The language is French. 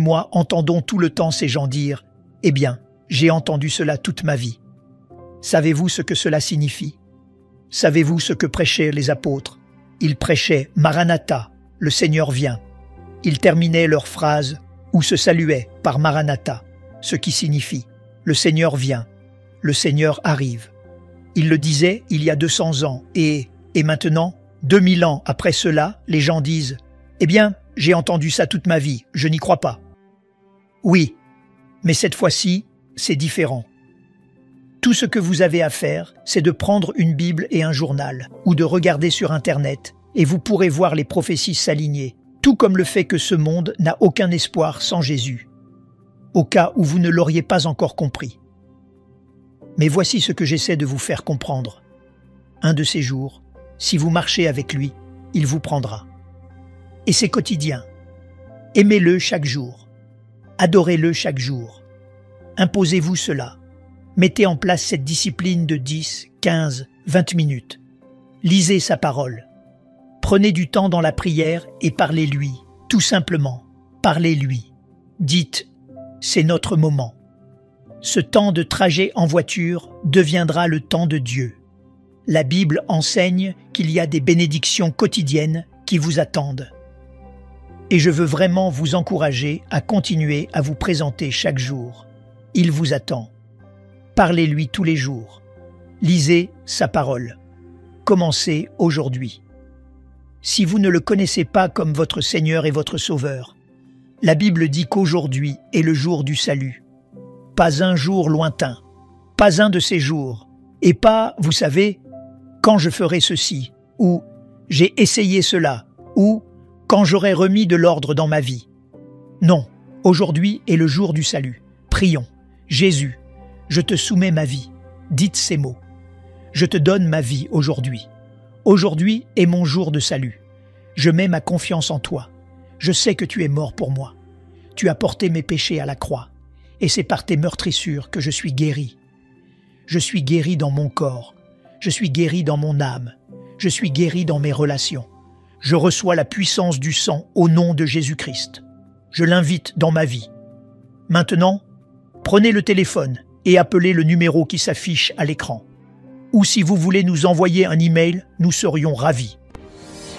moi entendons tout le temps ces gens dire « Eh bien, j'ai entendu cela toute ma vie ». Savez-vous ce que cela signifie? Savez-vous ce que prêchaient les apôtres? Ils prêchaient « Maranatha, le Seigneur vient ». Ils terminaient leur phrase ou se saluaient par « Maranatha », ce qui signifie « Le Seigneur vient, le Seigneur arrive ». Ils le disaient il y a 200 ans et maintenant, 2000 ans après cela, les gens disent « Eh bien, j'ai entendu ça toute ma vie, je n'y crois pas ». Oui, mais cette fois-ci, c'est différent. Tout ce que vous avez à faire, c'est de prendre une Bible et un journal, ou de regarder sur Internet, et vous pourrez voir les prophéties s'aligner, tout comme le fait que ce monde n'a aucun espoir sans Jésus, au cas où vous ne l'auriez pas encore compris. Mais voici ce que j'essaie de vous faire comprendre. Un de ces jours, si vous marchez avec lui, il vous prendra. Et c'est quotidien. Aimez-le chaque jour. Adorez-le chaque jour. Imposez-vous cela. Mettez en place cette discipline de 10, 15, 20 minutes. Lisez sa parole. Prenez du temps dans la prière et parlez-lui. Tout simplement, parlez-lui. Dites, c'est notre moment. Ce temps de trajet en voiture deviendra le temps de Dieu. La Bible enseigne qu'il y a des bénédictions quotidiennes qui vous attendent. Et je veux vraiment vous encourager à continuer à vous présenter chaque jour. Il vous attend. Parlez-lui tous les jours. Lisez sa parole. Commencez aujourd'hui. Si vous ne le connaissez pas comme votre Seigneur et votre Sauveur, la Bible dit qu'aujourd'hui est le jour du salut. Pas un jour lointain, pas un de ces jours, et pas, vous savez, quand je ferai ceci, ou j'ai essayé cela, ou quand j'aurai remis de l'ordre dans ma vie. Non, aujourd'hui est le jour du salut. Prions. Jésus, je te soumets ma vie. Dites ces mots. Je te donne ma vie aujourd'hui. Aujourd'hui est mon jour de salut. Je mets ma confiance en toi. Je sais que tu es mort pour moi. Tu as porté mes péchés à la croix. Et c'est par tes meurtrissures que je suis guéri. Je suis guéri dans mon corps. Je suis guéri dans mon âme. Je suis guéri dans mes relations. Je reçois la puissance du sang au nom de Jésus-Christ. Je l'invite dans ma vie. Maintenant, prenez le téléphone et appelez le numéro qui s'affiche à l'écran. Ou si vous voulez nous envoyer un email, nous serions ravis.